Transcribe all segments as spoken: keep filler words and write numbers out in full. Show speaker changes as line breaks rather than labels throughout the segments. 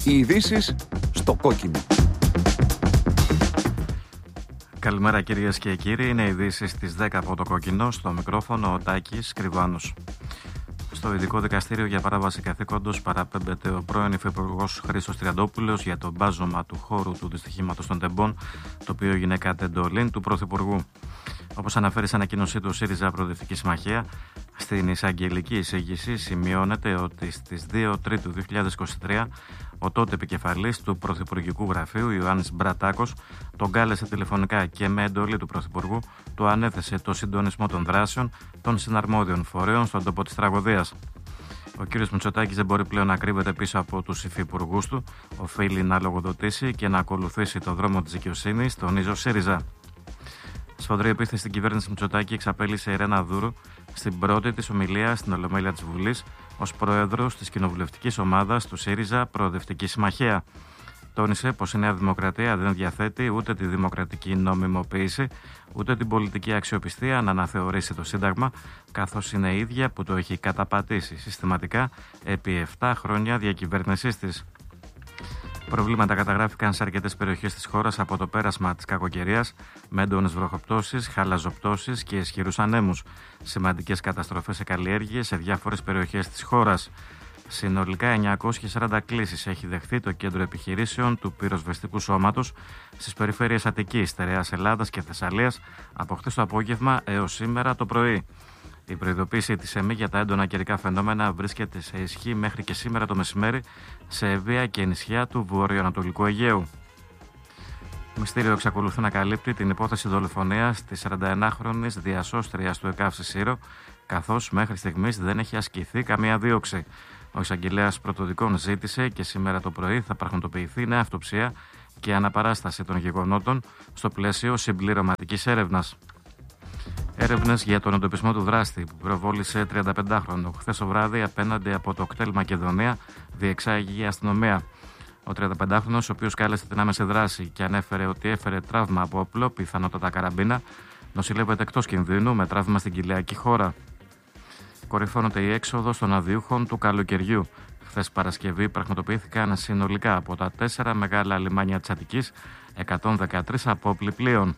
Οι ειδήσεις στο κόκκινο.
Καλημέρα κυρίες και κύριοι, είναι οι ειδήσεις στις δέκα από το κόκκινο, στο μικρόφωνο ο Τάκης Κρυβάνος. Στο ειδικό δικαστήριο για παράβαση καθήκοντος παραπέμπεται ο πρώην Υφυπουργός Χρήστος Τριαντόπουλος για το μπάζωμα του χώρου του δυστυχήματος των Τεμπών, το οποίο έγινε κατ' εντολή του Πρωθυπουργού. Όπως αναφέρει σε ανακοίνωσή του ΣΥΡΙΖΑ Προοδευτική Συμμαχία, στην εισαγγελική εισήγηση σημειώνεται ότι στις δύο Τρίτου δύο χιλιάδες είκοσι τρία ο τότε επικεφαλής του Πρωθυπουργικού Γραφείου, Ιωάννης Μπρατάκος, τον κάλεσε τηλεφωνικά και με εντολή του Πρωθυπουργού του ανέθεσε το συντονισμό των δράσεων των συναρμόδιων φορέων στον τόπο της τραγωδίας. Ο κ. Μητσοτάκης δεν μπορεί πλέον να κρύβεται πίσω από τους υφυπουργούς του, οφείλει να λογοδοτήσει και να ακολουθήσει το δρόμο της δικαιοσύνης, τονίζει ο ΣΥΡΙΖΑ. Σφοδρή επίθεση στην κυβέρνηση Μητσοτάκη εξαπέλυσε η Ρένα Δούρου στην πρώτη της ομιλία στην Ολομέλεια της Βουλής ως πρόεδρος της κοινοβουλευτικής ομάδας του ΣΥΡΙΖΑ Προοδευτική Συμμαχία. Τόνισε πως η Νέα Δημοκρατία δεν διαθέτει ούτε τη δημοκρατική νομιμοποίηση, ούτε την πολιτική αξιοπιστία να αναθεωρήσει το Σύνταγμα, καθώς είναι η ίδια που το έχει καταπατήσει συστηματικά επί επτά χρόνια διακυβέρνησής της. Προβλήματα καταγράφηκαν σε αρκετές περιοχές της χώρας από το πέρασμα της κακοκαιρίας, με έντονες βροχοπτώσεις, χαλαζοπτώσεις και ισχυρούς ανέμους. Σημαντικές καταστροφές σε καλλιέργειες σε διάφορες περιοχές της χώρας. Συνολικά εννιακόσιες σαράντα κλήσεις έχει δεχθεί το κέντρο επιχειρήσεων του πυροσβεστικού σώματος στις περιφέρειες Αττικής, Στερεάς Ελλάδας και Θεσσαλίας από χθες το απόγευμα έως σήμερα το πρωί. Η προειδοποίηση της ΕΜΗ για τα έντονα καιρικά φαινόμενα βρίσκεται σε ισχύ μέχρι και σήμερα το μεσημέρι σε Εβία και νησιά του βορειοανατολικού Αιγαίου. Μυστήριο εξακολουθεί να καλύπτει την υπόθεση δολοφονίας της σαρανταενάχρονης διασώστριας του ΕΚΑΒ Σύρο, καθώς μέχρι στιγμής δεν έχει ασκηθεί καμία δίωξη. Ο εισαγγελέας πρωτοδικών ζήτησε και σήμερα το πρωί θα πραγματοποιηθεί νέα αυτοψία και αναπαράσταση των γεγονότων στο πλαίσιο συμπληρωματικής έρευνας. Έρευνες για τον εντοπισμό του δράστη που πυροβόλησε τριανταπεντάχρονο χθες το βράδυ απέναντι από το κτέλ Μακεδονία διεξάγει η αστυνομία. Ο τριανταπεντάχρονος, ο οποίος κάλεσε την άμεση δράση και ανέφερε ότι έφερε τραύμα από όπλο, πιθανότατα καραμπίνα, νοσηλεύεται εκτός κινδύνου με τραύμα στην κοιλιακή χώρα. Κορυφώνεται η έξοδος των αδειούχων του καλοκαιριού. Χθες Παρασκευή πραγματοποιήθηκαν συνολικά από τα τέσσερα μεγάλα λιμάνια της Αττικής εκατόν δεκατρείς απόπλοι πλοίων.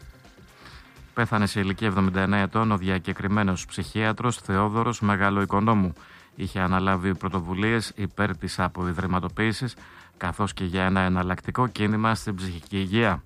Πέθανε σε ηλικία εβδομήντα εννέα ετών ο διακεκριμένος ψυχίατρος Θεόδωρος Μεγαλοοικονόμου. Είχε αναλάβει πρωτοβουλίες υπέρ της αποϊδρυματοποίησης, καθώς και για ένα εναλλακτικό κίνημα στην ψυχική υγεία.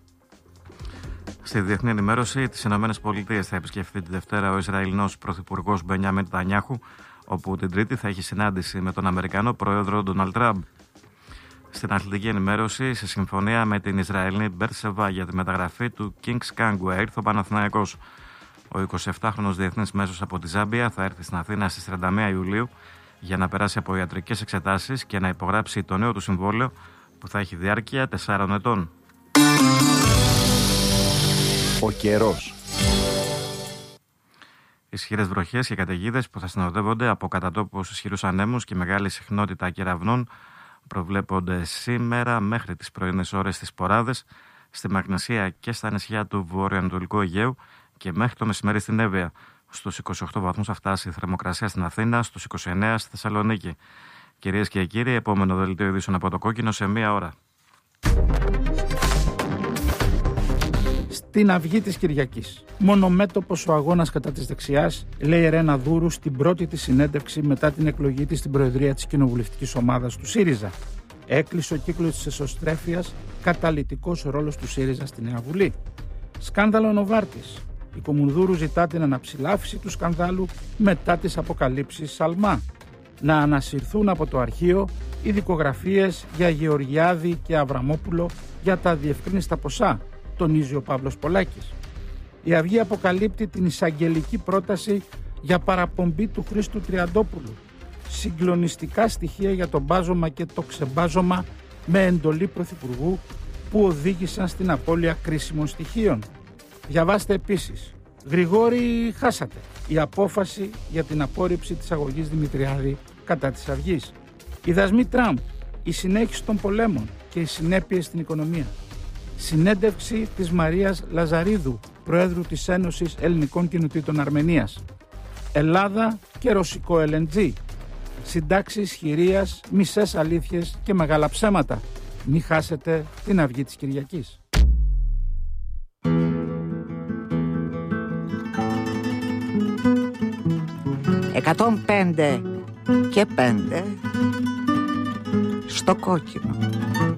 Στη διεθνή ενημέρωση, τις ΗΠΑ θα επισκεφθεί τη Δευτέρα ο Ισραηλινός Πρωθυπουργός Μπενιάμιν Νετανιάχου, όπου την Τρίτη θα έχει συνάντηση με τον Αμερικανό Πρόεδρο Ντόναλντ Τραμπ. Στην αθλητική ενημέρωση, σε συμφωνία με την Ισραηλινή Μπέρσεβα για τη μεταγραφή του Kings Kangway, ήρθε ο Παναθηναϊκός. Ο εικοσιεπτάχρονος διεθνής μέσος από τη Ζάμπια θα έρθει στην Αθήνα στις τριάντα μία Ιουλίου για να περάσει από ιατρικές εξετάσεις και να υπογράψει το νέο του συμβόλαιο που θα έχει διάρκεια τεσσάρων ετών.
Ο καιρός.
Ισχυρές βροχές και καταιγίδες που θα συνοδεύονται από κατά τόπους ισχυρούς ανέμους και μεγάλη συχνότητα κεραυνών προβλέπονται σήμερα μέχρι τις πρωινές ώρες στις Ποράδες, στη Μαγνησία και στα νησιά του βορειοανατολικού Αιγαίου και μέχρι το μεσημέρι στην Εύβοια. Στους είκοσι οκτώ βαθμούς θα φτάσει η θερμοκρασία στην Αθήνα, στους είκοσι εννέα στη Θεσσαλονίκη. Κυρίες και κύριοι, επόμενο δελτίο ειδήσεων από το κόκκινο σε μία ώρα.
Στην αυγή της Κυριακής. Μονομέτωπος ο αγώνας κατά της δεξιάς, λέει η Ρένα Δούρου στην πρώτη της συνέντευξη μετά την εκλογή της στην Προεδρία της Κοινοβουλευτικής Ομάδας του ΣΥΡΙΖΑ. Έκλεισε ο κύκλος της εσωστρέφειας, καταλυτικός ρόλος του ΣΥΡΙΖΑ στη Νέα Βουλή. Σκάνδαλο Νοβάρτης. Η Κομουνδούρου ζητά την αναψηλάφιση του σκανδάλου μετά τις αποκαλύψεις Σαλμά. Να ανασυρθούν από το αρχείο οι δικογραφίες για Γεωργιάδη και Αβραμόπουλο για τα διευκρίνιστα ποσά, τονίζει ο Παύλος Πολάκης. Η Αυγή αποκαλύπτει την εισαγγελική πρόταση για παραπομπή του Χρήστου Τριαντόπουλου. Συγκλονιστικά στοιχεία για το μπάζωμα και το ξεμπάζωμα με εντολή Πρωθυπουργού που οδήγησαν στην απώλεια κρίσιμων στοιχείων. Διαβάστε επίσης. Γρηγόρη, χάσατε. Η απόφαση για την απόρριψη της αγωγής Δημητριάδη κατά της Αυγής. Οι δασμοί Τραμπ, η συνέχιση των πολέμων και οι συνέπειες στην οικονομία. Συνέντευξη της Μαρίας Λαζαρίδου, Προέδρου της Ένωσης Ελληνικών Κοινοτήτων Αρμενίας. Ελλάδα και ρωσικό ελ εν τζι. Συντάξεις χειρίας, μισές αλήθειες και μεγάλα ψέματα. Μη χάσετε την αυγή της Κυριακής.
εκατόν πέντε και πέντε στο κόκκινο.